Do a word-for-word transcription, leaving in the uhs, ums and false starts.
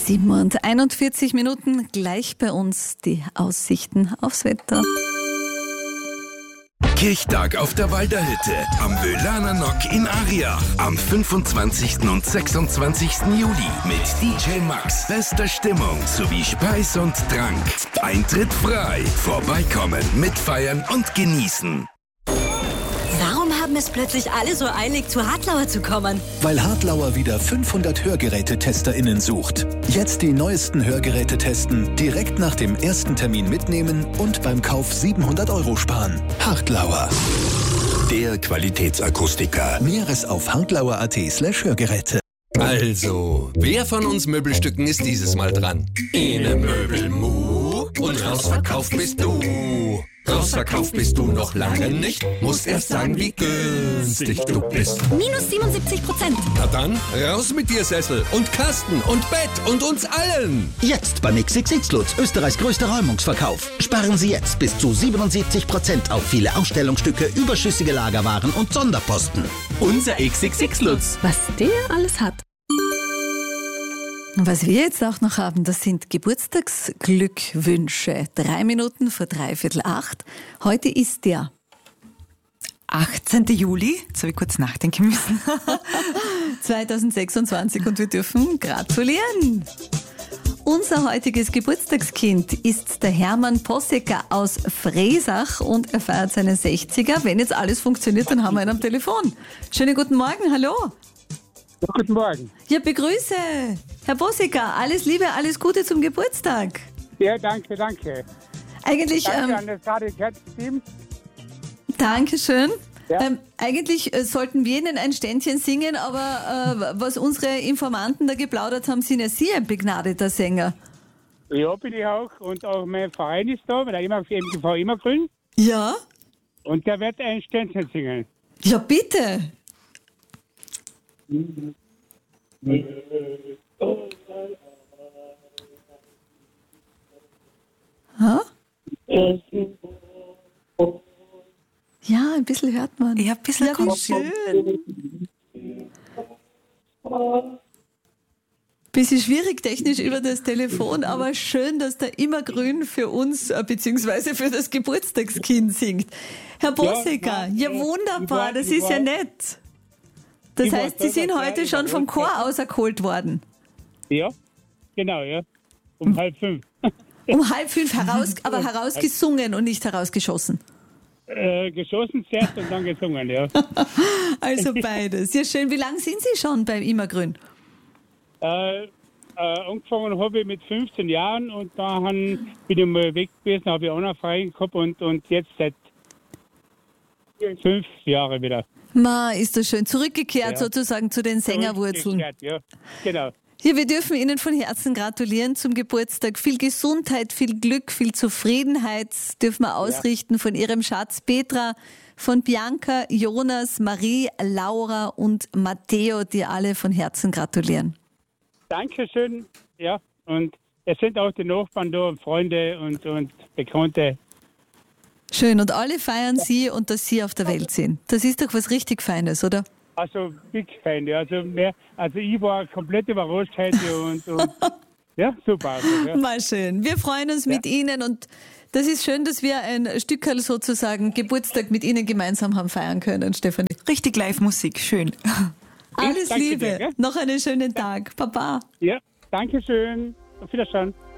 sieben und einundvierzig Minuten, gleich bei uns die Aussichten aufs Wetter. Kirchtag auf der Walderhütte am Wöhlaner Nock in Ariach am fünfundzwanzigsten und sechsundzwanzigsten Juli mit D J Max, bester Stimmung sowie Speis und Trank. Eintritt frei. Vorbeikommen, mitfeiern und genießen. Warum haben es plötzlich alle so eilig, zu Hartlauer zu kommen? Weil Hartlauer wieder fünfhundert HörgerätetestInnen sucht. Jetzt die neuesten Hörgeräte testen, direkt nach dem ersten Termin mitnehmen und beim Kauf siebenhundert Euro sparen. Hartlauer. Der Qualitätsakustiker. Näheres auf hartlauer.at slash Hörgeräte. Also, wer von uns Möbelstücken ist dieses Mal dran? Ene Möbelmu und rausverkauft bist du. Rausverkauft bist du noch lange nicht, musst erst sagen, wie günstig du bist. Minus siebenundsiebzig Prozent. Na dann, raus mit dir Sessel und Kasten und Bett und uns allen. Jetzt beim X X X Lutz, Österreichs größter Räumungsverkauf. Sparen Sie jetzt bis zu siebenundsiebzig Prozent auf viele Ausstellungsstücke, überschüssige Lagerwaren und Sonderposten. Unser X X X Lutz. Was der alles hat. Was wir jetzt auch noch haben, das sind Geburtstagsglückwünsche. Drei Minuten vor dreiviertel acht. Heute ist der achtzehnten Juli. Jetzt habe ich kurz nachdenken müssen. zweitausendsechsundzwanzig und wir dürfen gratulieren. Unser heutiges Geburtstagskind ist der Hermann Possecker aus Fresach und er feiert seinen sechziger. Wenn jetzt alles funktioniert, dann haben wir ihn am Telefon. Schönen guten Morgen, hallo. Ja, guten Morgen. Ja, begrüße. Herr Possecker, alles Liebe, alles Gute zum Geburtstag. Ja, danke, danke. Eigentlich, Danke ähm, an das Radio Kerz-Team. Dankeschön. Ja. Ähm, eigentlich äh, sollten wir Ihnen ein Ständchen singen, aber äh, was unsere Informanten da geplaudert haben, sind ja Sie ein begnadeter Sänger. Ja, bin ich auch. Und auch mein Verein ist da, der M G V Immergrün. Ja? Und der wird ein Ständchen singen. Ja, bitte. Ha? Ja, ein bisschen hört man. Ja, ein bisschen ja, wie kommt schön. Bisschen schwierig technisch über das Telefon, aber schön, dass der Immergrün für uns äh, beziehungsweise für das Geburtstagskind singt. Herr Possecker, ja, ja wunderbar, das ist ja nett. Das heißt, Sie sind heute schon vom Chor auserkohlt worden? Ja, genau, ja. Um halb fünf. Um halb fünf heraus, aber herausgesungen und nicht herausgeschossen? Äh, geschossen zuerst und dann gesungen, ja. Also beides. Ja, schön. Wie lange sind Sie schon beim Immergrün? Äh, äh, angefangen habe ich mit fünfzehn Jahren und dann bin ich mal weg gewesen, habe ich auch noch frei gehabt und, und jetzt seit fünf Jahren wieder. Ma, ist das schön. Zurückgekehrt ja. sozusagen zu den Sängerwurzeln. Ja, genau. Ja, wir dürfen Ihnen von Herzen gratulieren zum Geburtstag. Viel Gesundheit, viel Glück, viel Zufriedenheit dürfen wir ausrichten ja. von Ihrem Schatz Petra, von Bianca, Jonas, Marie, Laura und Matteo, die alle von Herzen gratulieren. Dankeschön. Ja, und es sind auch die Nachbarn da und Freunde und, und Bekannte. Schön. Und alle feiern Sie und dass Sie auf der Welt sind. Das ist doch was richtig Feines, oder? Also big Fan, ja. Also, mehr, also ich war komplett überrascht heute und, und ja, super. Also, ja. Mal schön. Wir freuen uns ja. mit Ihnen und das ist schön, dass wir ein Stückerl sozusagen Geburtstag mit Ihnen gemeinsam haben feiern können, Stefanie. Richtig Live-Musik, schön. Alles Danke Liebe. dir, Noch einen schönen Tag. Papa. Ja, danke schön. Auf Wiedersehen.